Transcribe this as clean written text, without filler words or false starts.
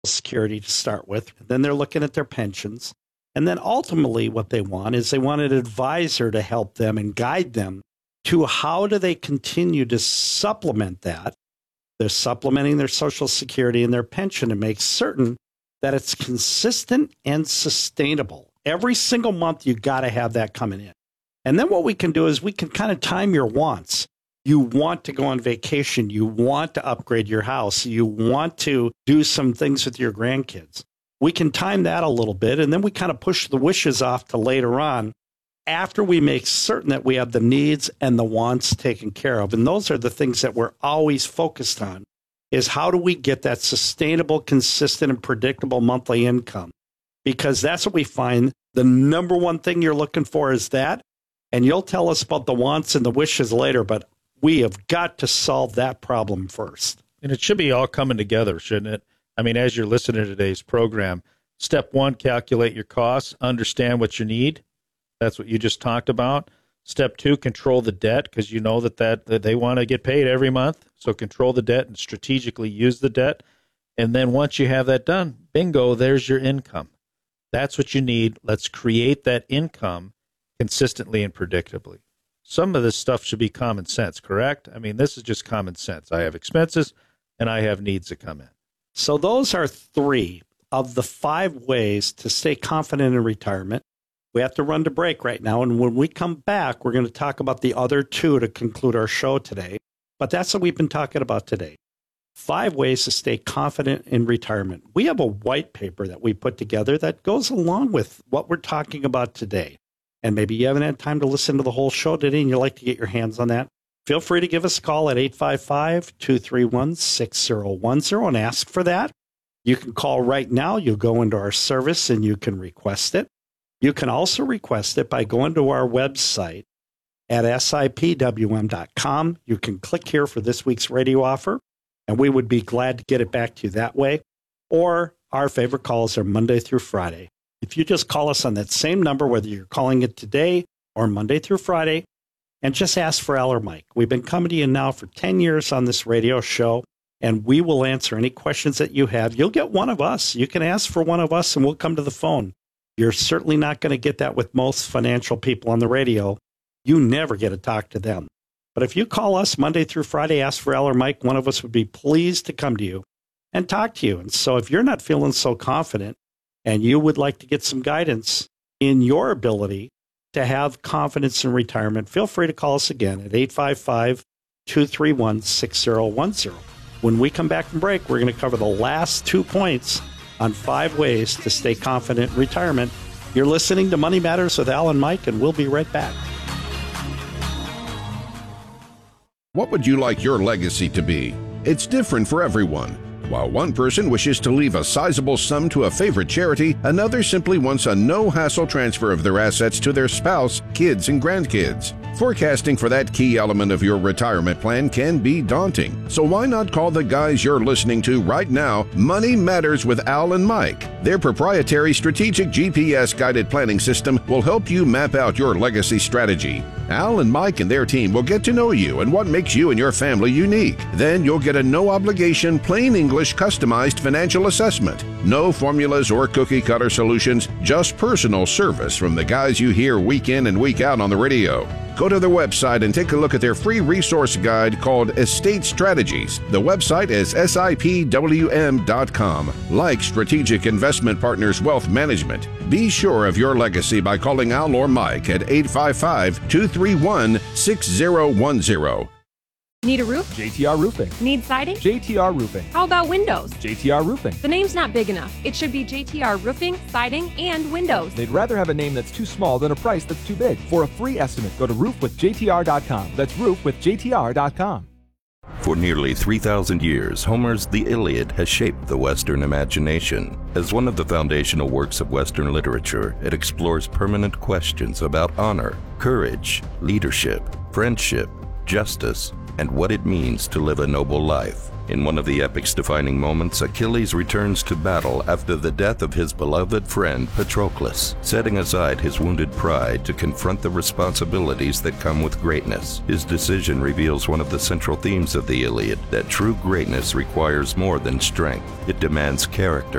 Security to start with. Then they're looking at their pensions. And then ultimately what they want is they want an advisor to help them and guide them to how do they continue to supplement that. They're supplementing their Social Security and their pension to make certain that it's consistent and sustainable. Every single month, you got to have that coming in. And then what we can do is we can kind of time your wants. You want to go on vacation. You want to upgrade your house. You want to do some things with your grandkids. We can time that a little bit, and then we kind of push the wishes off to later on after we make certain that we have the needs and the wants taken care of. And those are the things that we're always focused on, is how do we get that sustainable, consistent, and predictable monthly income? Because that's what we find. The number one thing you're looking for is that, and you'll tell us about the wants and the wishes later, but we have got to solve that problem first. And it should be all coming together, shouldn't it? I mean, as you're listening to today's program, step one, calculate your costs, understand what you need. That's what you just talked about. Step two, control the debt, because you know that they want to get paid every month. So control the debt and strategically use the debt. And then once you have that done, bingo, there's your income. That's what you need. Let's create that income consistently and predictably. Some of this stuff should be common sense, correct? I mean, this is just common sense. I have expenses and I have needs that come in. So those are 3 of the 5 ways to stay confident in retirement. We have to run to break right now. And when we come back, we're going to talk about the other 2 to conclude our show today. But that's what we've been talking about today. 5 ways to stay confident in retirement. We have a white paper that we put together that goes along with what we're talking about today. And maybe you haven't had time to listen to the whole show today and you'd like to get your hands on that. Feel free to give us a call at 855-231-6010 and ask for that. You can call right now. You'll go into our service and you can request it. You can also request it by going to our website at sipwm.com. You can click here for this week's radio offer, and we would be glad to get it back to you that way. Or our favorite calls are Monday through Friday. If you just call us on that same number, whether you're calling it today or Monday through Friday, and just ask for Al or Mike. We've been coming to you now for 10 years on this radio show, and we will answer any questions that you have. You'll get one of us. You can ask for one of us, and we'll come to the phone. You're certainly not going to get that with most financial people on the radio. You never get to talk to them. But if you call us Monday through Friday, ask for Al or Mike, one of us would be pleased to come to you and talk to you. And so if you're not feeling so confident and you would like to get some guidance in your ability to have confidence in retirement, feel free to call us again at 855-231-6010. When we come back from break, we're going to cover the last 2 points on 5 ways to stay confident in retirement. You're listening to Money Matters with Al and Mike, and we'll be right back. What would you like your legacy to be? It's different for everyone. While one person wishes to leave a sizable sum to a favorite charity, another simply wants a no-hassle transfer of their assets to their spouse, kids, and grandkids. Forecasting for that key element of your retirement plan can be daunting. So why not call the guys you're listening to right now, Money Matters with Al and Mike. Their proprietary strategic GPS-guided planning system will help you map out your legacy strategy. Al and Mike and their team will get to know you and what makes you and your family unique. Then you'll get a no-obligation, plain English, customized financial assessment. No formulas or cookie-cutter solutions, just personal service from the guys you hear week in and week out on the radio. Go to their website and take a look at their free resource guide called Estate Strategies. The website is sipwm.com. Like Strategic Investment Partners Wealth Management, be sure of your legacy by calling Al or Mike at 855-231-6010. Need a roof? JTR Roofing. Need siding? JTR Roofing. How about windows? JTR Roofing. The name's not big enough. It should be JTR Roofing, Siding, and Windows. They'd rather have a name that's too small than a price that's too big. For a free estimate, go to roofwithjtr.com. That's roofwithjtr.com. For nearly 3,000 years, Homer's The Iliad has shaped the Western imagination. As one of the foundational works of Western literature, it explores permanent questions about honor, courage, leadership, friendship, justice, and what it means to live a noble life. In one of the epic's defining moments, Achilles returns to battle after the death of his beloved friend Patroclus, setting aside his wounded pride to confront the responsibilities that come with greatness. His decision reveals one of the central themes of the Iliad, that true greatness requires more than strength. It demands character,